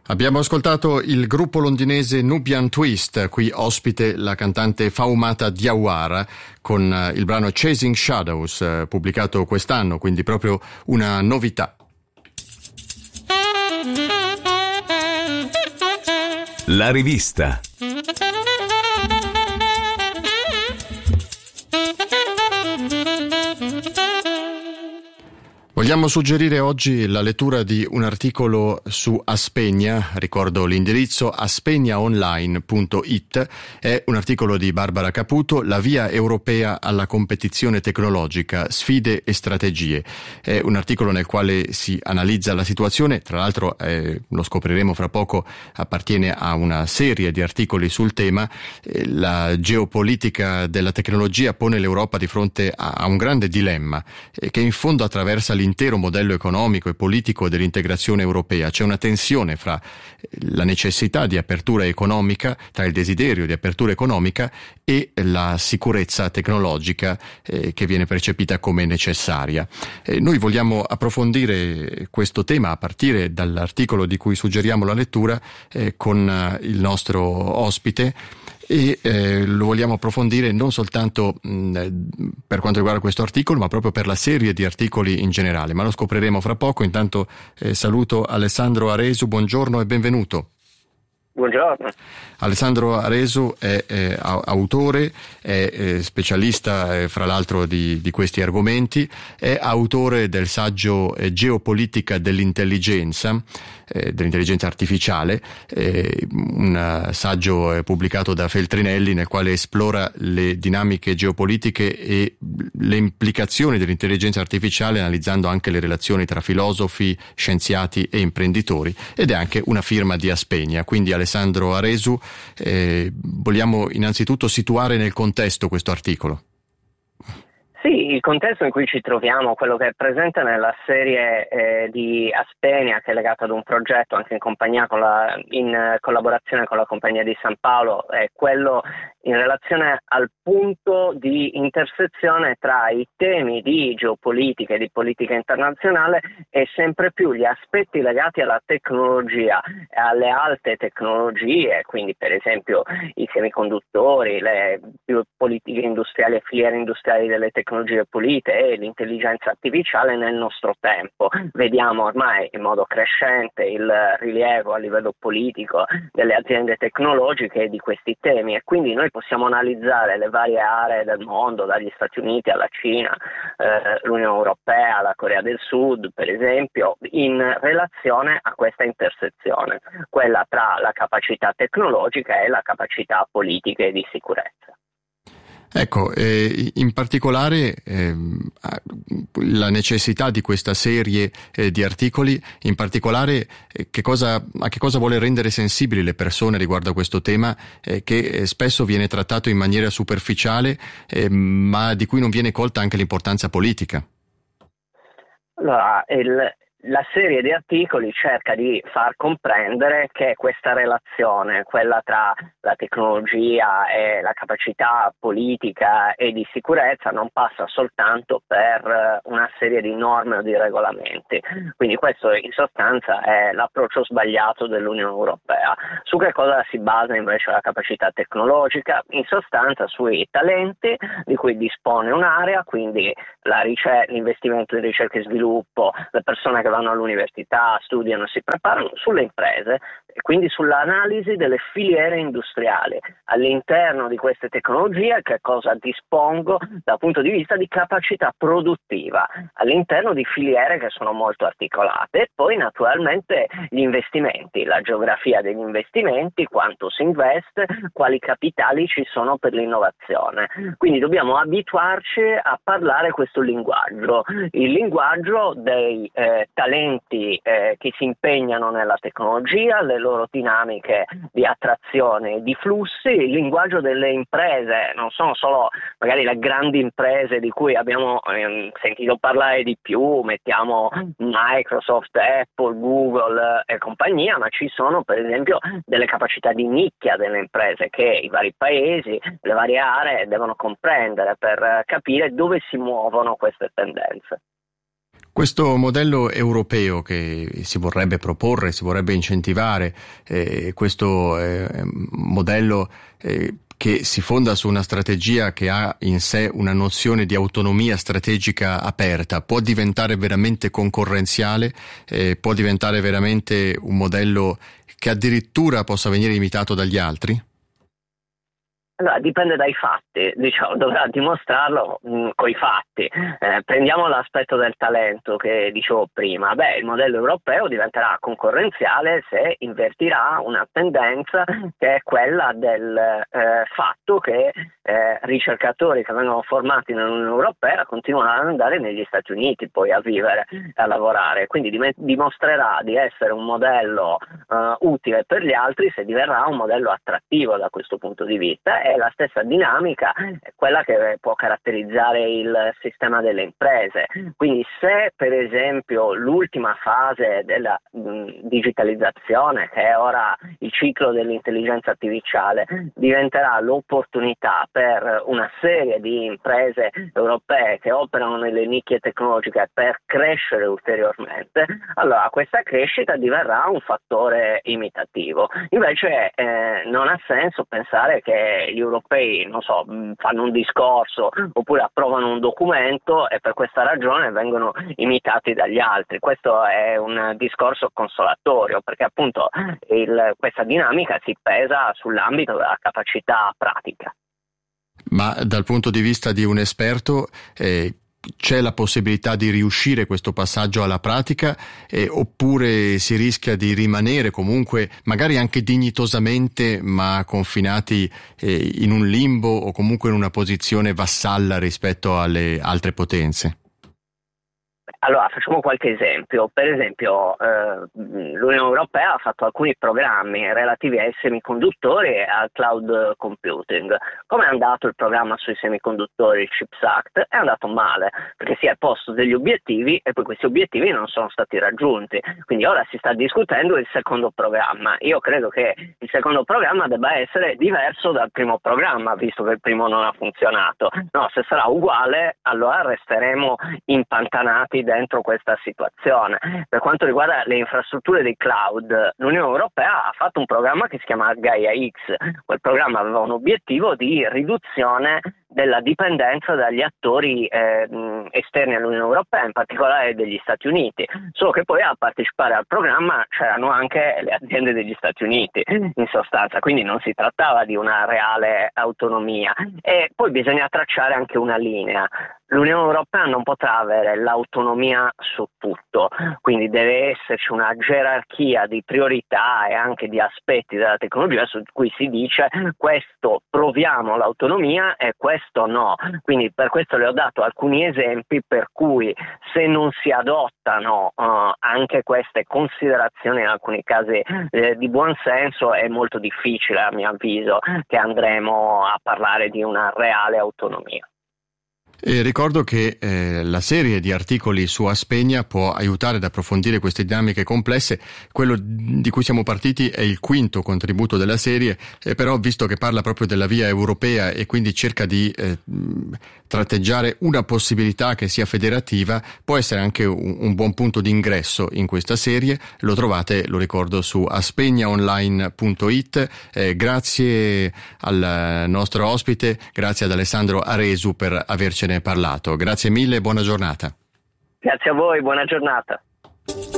Abbiamo ascoltato il gruppo londinese Nubian Twist, qui ospite la cantante Fatoumata Diawara con il brano Chasing Shadows, pubblicato quest'anno, quindi proprio una novità. La rivista. Vogliamo suggerire oggi la lettura di un articolo su Aspegna, ricordo l'indirizzo aspegnaonline.it, è un articolo di Barbara Caputo, La via europea alla competizione tecnologica, sfide e strategie. È un articolo nel quale si analizza la situazione, tra l'altro lo scopriremo fra poco, appartiene a una serie di articoli sul tema. La geopolitica della tecnologia pone l'Europa di fronte a un grande dilemma che in fondo attraversa l'intero modello economico e politico dell'integrazione europea. C'è una tensione fra la necessità di apertura economica, tra il desiderio di apertura economica e la sicurezza tecnologica che viene percepita come necessaria. Noi vogliamo approfondire questo tema a partire dall'articolo di cui suggeriamo la lettura con il nostro ospite. E lo vogliamo approfondire non soltanto per quanto riguarda questo articolo, ma proprio per la serie di articoli in generale, ma lo scopriremo fra poco. Intanto saluto Alessandro Aresu, buongiorno e benvenuto. Buongiorno. Alessandro Aresu è autore, è specialista fra l'altro di questi argomenti, è autore del saggio Geopolitica dell'intelligenza artificiale, un saggio pubblicato da Feltrinelli nel quale esplora le dinamiche geopolitiche e le implicazioni dell'intelligenza artificiale, analizzando anche le relazioni tra filosofi, scienziati e imprenditori, ed è anche una firma di Aspegna. Quindi Alessandro Aresu, vogliamo innanzitutto situare nel contesto questo articolo. Sì, il contesto in cui ci troviamo, quello che è presente nella serie di Aspegna, che è legato ad un progetto anche in collaborazione con la Compagnia di San Paolo, è quello in relazione al punto di intersezione tra i temi di geopolitica e di politica internazionale e sempre più gli aspetti legati alla tecnologia e alle alte tecnologie, quindi per esempio i semiconduttori, le politiche industriali e filiere industriali delle tecnologie pulite e l'intelligenza artificiale nel nostro tempo. Vediamo ormai in modo crescente il rilievo a livello politico delle aziende tecnologiche di questi temi, e quindi noi possiamo analizzare le varie aree del mondo, dagli Stati Uniti alla Cina, l'Unione Europea, la Corea del Sud, per esempio, in relazione a questa intersezione, quella tra la capacità tecnologica e la capacità politica e di sicurezza. Ecco, in particolare la necessità di questa serie di articoli, in particolare a che cosa vuole rendere sensibili le persone riguardo a questo tema che spesso viene trattato in maniera superficiale, ma di cui non viene colta anche l'importanza politica. Allora, la serie di articoli cerca di far comprendere che questa relazione, quella tra la tecnologia e la capacità politica e di sicurezza, non passa soltanto per una serie di norme o di regolamenti. Quindi questo in sostanza è l'approccio sbagliato dell'Unione Europea. Su che cosa si basa invece la capacità tecnologica? In sostanza sui talenti di cui dispone un'area, quindi l'investimento in ricerca e sviluppo, le persone che vanno all'università, studiano, si preparano, sulle imprese e quindi sull'analisi delle filiere industriali all'interno di queste tecnologie, che cosa dispongo dal punto di vista di capacità produttiva all'interno di filiere che sono molto articolate, e poi naturalmente gli investimenti, la geografia degli investimenti, quanto si investe, quali capitali ci sono per l'innovazione. Quindi dobbiamo abituarci a parlare questo linguaggio, il linguaggio dei talenti che si impegnano nella tecnologia, le loro dinamiche di attrazione e di flussi, il linguaggio delle imprese. Non sono solo magari le grandi imprese di cui abbiamo sentito parlare di più, mettiamo Microsoft, Apple, Google e compagnia, ma ci sono per esempio delle capacità di nicchia delle imprese che i vari paesi, le varie aree devono comprendere per capire dove si muovono queste tendenze. Questo modello europeo che si vorrebbe proporre, si vorrebbe incentivare, questo modello che si fonda su una strategia che ha in sé una nozione di autonomia strategica aperta, può diventare veramente concorrenziale, può diventare veramente un modello che addirittura possa venire imitato dagli altri? Allora, dipende dai fatti, dovrà dimostrarlo coi fatti. Prendiamo l'aspetto del talento che dicevo prima. Il modello europeo diventerà concorrenziale se invertirà una tendenza che è quella del fatto che ricercatori che vengono formati nell'Unione Europea continuano ad andare negli Stati Uniti poi a vivere e a lavorare. Quindi dimostrerà di essere un modello utile per gli altri se diverrà un modello attrattivo da questo punto di vista. E la stessa dinamica è quella che può caratterizzare il sistema delle imprese. Quindi se per esempio l'ultima fase della digitalizzazione, che è ora il ciclo dell'intelligenza artificiale, diventerà l'opportunità per una serie di imprese europee che operano nelle nicchie tecnologiche per crescere ulteriormente, allora questa crescita diverrà un fattore imitativo. Invece non ha senso pensare che gli europei, fanno un discorso oppure approvano un documento e per questa ragione vengono imitati dagli altri. Questo è un discorso consolatorio, perché appunto questa dinamica si pesa sull'ambito della capacità pratica. Ma dal punto di vista di un esperto, c'è la possibilità di riuscire questo passaggio alla pratica, oppure si rischia di rimanere comunque magari anche dignitosamente ma confinati in un limbo o comunque in una posizione vassalla rispetto alle altre potenze? Allora, facciamo qualche esempio. Per esempio, l'Unione Europea ha fatto alcuni programmi relativi ai semiconduttori e al cloud computing. Come è andato il programma sui semiconduttori, il CHIPS Act? È andato male, perché si è posto degli obiettivi e poi questi obiettivi non sono stati raggiunti. Quindi ora si sta discutendo il secondo programma. Io credo che il secondo programma debba essere diverso dal primo programma, visto che il primo non ha funzionato. No, se sarà uguale, allora resteremo impantanati dentro questa situazione. Per quanto riguarda le infrastrutture di cloud, l'Unione Europea ha fatto un programma che si chiama Gaia X. Quel programma aveva un obiettivo di riduzione della dipendenza dagli attori esterni all'Unione Europea, in particolare degli Stati Uniti, solo che poi a partecipare al programma c'erano anche le aziende degli Stati Uniti, in sostanza, quindi non si trattava di una reale autonomia. E poi bisogna tracciare anche una linea. L'Unione Europea non potrà avere l'autonomia su tutto, quindi deve esserci una gerarchia di priorità e anche di aspetti della tecnologia su cui si dice questo proviamo l'autonomia e questo no. Quindi per questo le ho dato alcuni esempi per cui se non si adottano anche queste considerazioni in alcuni casi di buon senso è molto difficile, a mio avviso, che andremo a parlare di una reale autonomia. E ricordo che la serie di articoli su Aspegna può aiutare ad approfondire queste dinamiche complesse. Quello di cui siamo partiti è il quinto contributo della serie, però visto che parla proprio della via europea e quindi cerca di tratteggiare una possibilità che sia federativa, può essere anche un buon punto di ingresso in questa serie. Lo trovate, lo ricordo, su aspegnaonline.it. Grazie al nostro ospite, grazie ad Alessandro Aresu per avercene parlato. Grazie mille e buona giornata. Grazie a voi, buona giornata.